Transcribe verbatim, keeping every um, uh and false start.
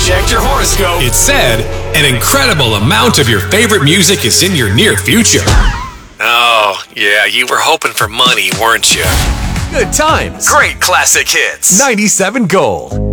checked your horoscope. It said an incredible amount of your favorite music is in your near future. Oh, yeah, you were hoping for money, weren't you? Good times. Great classic hits. ninety-seven Gold.